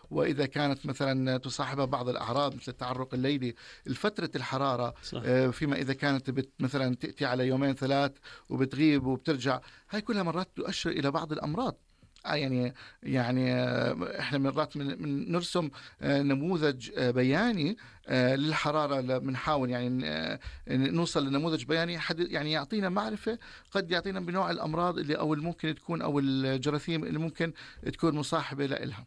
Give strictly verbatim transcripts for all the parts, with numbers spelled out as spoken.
وإذا كانت مثلا تصاحبها بعض الأعراض مثل التعرق الليلي، الفترة الحرارة، صح. فيما إذا كانت بت مثلا تأتي على يومين ثلاث وبتغيب وبترجع، هاي كلها مرات تؤشر إلى بعض الأمراض. آه يعني يعني آه، احنا مرات من من نرسم آه، نموذج آه، بياني آه، للحراره، بنحاول يعني آه، نوصل لنموذج بياني حد يعني يعطينا معرفه، قد يعطينا بنوع الامراض اللي او اللي ممكن تكون او الجراثيم اللي ممكن تكون مصاحبه لها.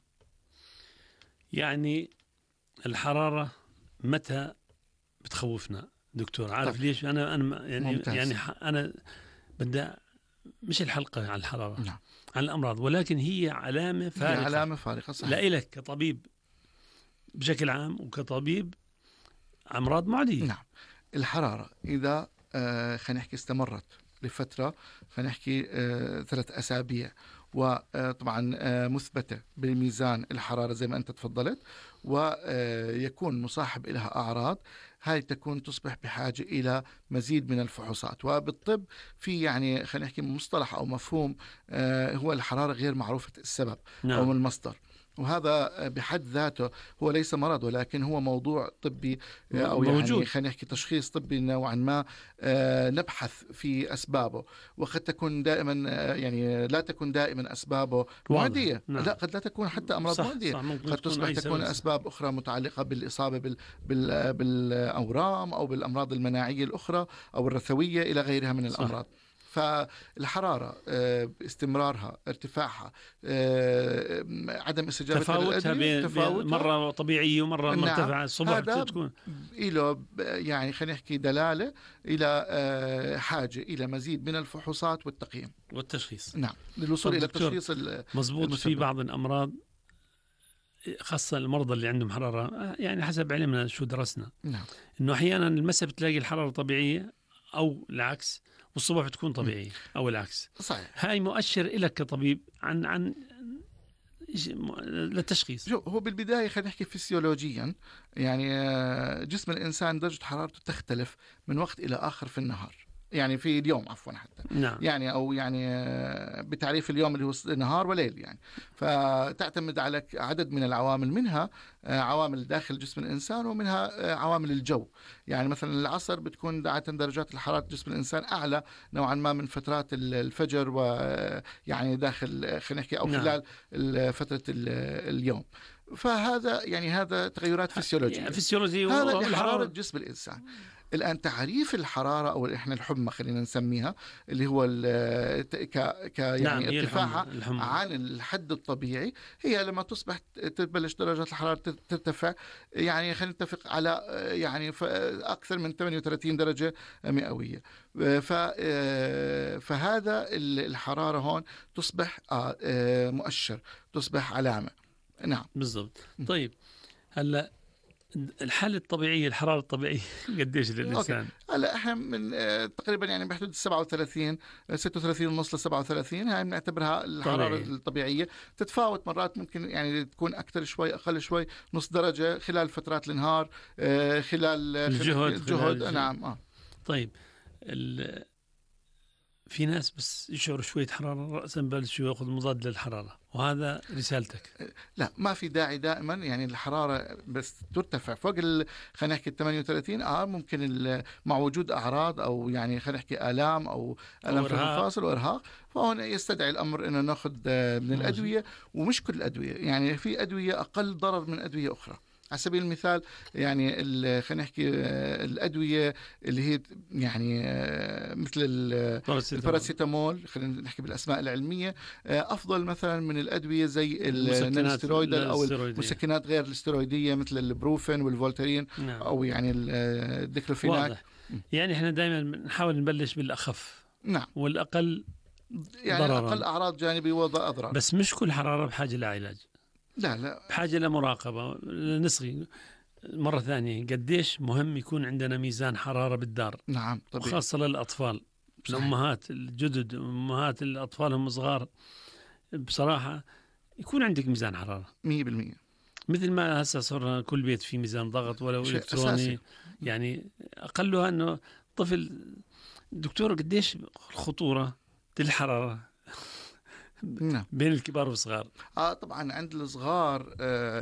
يعني الحرارة متى بتخوفنا دكتور؟ عارف طيب، ليش؟ أنا أنا يعني يعني ممتاز. أنا بدي مش الحلقة على الحرارة، نعم، عن الأمراض، ولكن هي علامة هي فارقة علامه فارقه، صحيح. لإلك كطبيب بشكل عام وكطبيب أمراض معدية. نعم، الحراره اذا آه خلينا نحكي استمرت لفتره، خلينا نحكي آه ثلاث اسابيع، وطبعا آه مثبته بالميزان الحراره زي ما انت تفضلت، ويكون مصاحب لها اعراض، هاي تكون تصبح بحاجه الى مزيد من الفحوصات. وبالطب في يعني خلينا نحكي مصطلح او مفهوم آه هو الحراره غير معروفه السبب او نعم. المصدر، وهذا بحد ذاته هو ليس مرض، ولكن هو موضوع طبي أو يعني موجود. خلينا نحكي تشخيص طبي نوعا ما آه، نبحث في أسبابه. وقد تكون دائما آه، يعني لا تكون دائما أسبابه واضح. معدية، نعم. لا قد لا تكون حتى أمراض صح معدية، صح، ممكن قد تكون تصبح أي تكون سبب. أسباب أخرى متعلقة بالإصابة بال بال بالأورام أو بالأمراض المناعية الأخرى أو الرثوية إلى غيرها من صح. الأمراض. فالحرارة آه، باستمرارها، ارتفاعها، آه، عدم استجابتها تفاوتها للأدوية، بين بين تفاوتها. مرة طبيعية ومرة نعم، مرتفعة الصبح هذا بتكون. له يعني خلينا نحكي دلالة إلى آه، حاجة إلى مزيد من الفحوصات والتقييم. والتشخيص. نعم، للوصول طب إلى دكتور، التشخيص ال- مزبوط، في المسبب. بعض الأمراض خاصة المرضى اللي عندهم حرارة، يعني حسب علمنا شو درسنا، نعم. إنه أحيانا المساء بتلاقي الحرارة طبيعية أو العكس، والصبح بتكون م. طبيعية أو العكس. صحيح. هاي مؤشر لك كطبيب عن عن إيش- م- للتشخيص. شو هو بالبداية خلينا نحكي فسيولوجيا، يعني آه، جسم الإنسان درجة حرارته تختلف من وقت إلى آخر في النهار، يعني في اليوم عفوا حتى، نعم. يعني أو يعني آه، بتعريف اليوم اللي هو نهار وليل يعني. فتعتمد على ك- عدد من العوامل، منها آه، عوامل داخل جسم الإنسان، ومنها آه، عوامل الجو. يعني مثلا العصر بتكون عادة درجات الحرارة جسم الإنسان أعلى نوعا ما من فترات ال- الفجر، ويعني داخل آه، خلينا نحكي أو نعم. خلال ال- فترة ال- اليوم. فهذا يعني هذا تغيرات يعني فسيولوجية، فسيولوجي هذا لحرارة والحرارة. جسم الإنسان. الآن تعريف الحرارة أو إحنا الحمى خلينا نسميها، اللي هو ال- ك ك نعم، يعني هي الحمى ارتفاعها الحمى عن الحد الطبيعي، هي لما تصبح تبلش درجات الحرارة ترتفع، يعني خلينا نتفق على يعني ف- أكثر من ثمانية وثلاثين درجة مئوية. ف فهذا الحرارة هون تصبح آه، آه، مؤشر، تصبح علامة. نعم. بالضبط. طيب، هلا الحالة الطبيعية، الحرارة الطبيعية قديش اوكي، للإنسان؟ هلا احنا من آه، تقريبا يعني بحدود سبعة وثلاثين، آه، ستة وثلاثين ونص ل سبعة وثلاثين، هاي بنعتبرها الحراره طبيعي. الطبيعيه. تتفاوت مرات، ممكن يعني تكون اكثر شوي اقل شوي، نص درجه خلال فترات النهار، آه، خلال آه، خلينا نحكي الجهد خلال الجهد. آه، الج... نعم. اه طيب، ال... في ناس بس يشعروا شوية حرارة رأسا بلشوا يأخذ مضاد للحرارة، وهذا رسالتك. لا، ما في داعي دائما يعني الحراره بس ترتفع فوق ال... خلينا نحكي ثمانية وثلاثين، اه ممكن ال... مع وجود اعراض او يعني خلينا نحكي الام او الم أو في إرهاق. المفاصل وارهاق، فهون يستدعي الامر انه ناخذ آه، من ماشي. الادويه. ومش كل الادويه، يعني في ادويه اقل ضرر من ادويه اخرى. على سبيل المثال يعني ال- خلينا نحكي آه، الادويه اللي هي يعني آه، مثل ال- باراسيتامول. الباراسيتامول، خلينا نحكي بالاسماء العلميه، آه، افضل مثلا من الادويه زي المسكنات النانستيرويدال او الستيرويدية. المسكنات غير الاسترويديه مثل البروفين والفولتارين، نعم. او يعني ال- الديكلوفيناك. واضح. يعني احنا دائما نحاول نبلش بالأخف نعم، والأقل يعني اقل ضررا. اعراض جانبيه وضع اضرار. بس مش كل حرارة بحاجة لعلاج، لا لا. بحاجة لمراقبة، لنصغي. مرة ثانية، قديش مهم يكون عندنا ميزان حرارة بالدار، نعم، طبيعي. وخاصة للأطفال، صحيح. الأمهات الجدد، أمهات الأطفال هم صغار. بصراحة يكون عندك ميزان حرارة، مية بالمية. مثل ما هسه صرنا كل بيت فيه ميزان ضغط ولو شيء اساسي. إلكتروني. يعني أقلها أنه طفل. دكتور، قديش الخطورة الحرارة نعم. بين الكبار والصغار؟ اه طبعا عند الصغار آه